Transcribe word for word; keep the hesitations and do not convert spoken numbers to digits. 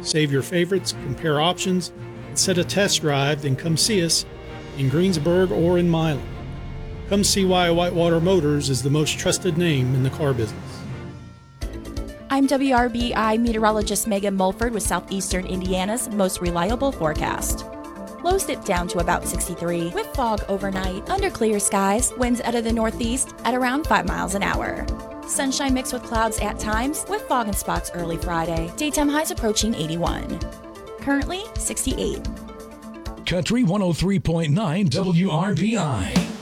Save your favorites, compare options, and set a test drive, then come see us in Greensburg or in Milan. Come see why Whitewater Motors is the most trusted name in the car business. I'm W R B I meteorologist Megan Mulford with Southeastern Indiana's most reliable forecast. Lows dip down to about sixty-three with fog overnight. Under clear skies, winds out of the northeast at around five miles an hour. Sunshine mixed with clouds at times with fog in spots early Friday. Daytime highs approaching eighty-one. Currently sixty-eight. Country one oh three point nine W R B I.